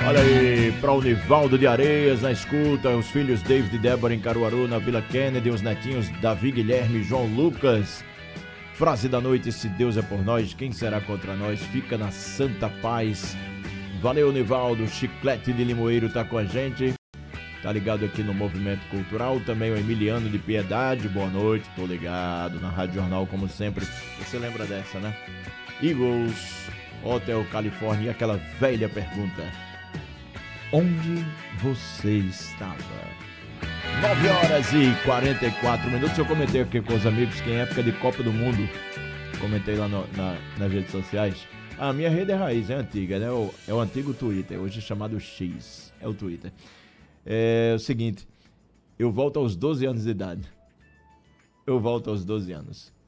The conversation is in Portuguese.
Olha aí, para o Nivaldo de Areias na escuta, os filhos David e Débora em Caruaru, na Vila Kennedy, os netinhos Davi, Guilherme e João Lucas. Frase da noite: se Deus é por nós, quem será contra nós? Fica na santa paz. Valeu, Nivaldo. Chiclete de Limoeiro tá com a gente, tá ligado aqui no Movimento Cultural. Também o Emiliano de Piedade, boa noite, tô ligado na Rádio Jornal como sempre. Você lembra dessa, né? Eagles, Hotel Califórnia, e aquela velha pergunta: onde você estava? 9h44. Eu comentei aqui com os amigos que em época de Copa do Mundo, comentei lá nas redes sociais. A minha rede é raiz, é antiga, né? É o antigo Twitter, hoje é chamado X, é o Twitter. É o seguinte, eu volto aos 12 anos de idade. Eu volto aos 12 anos.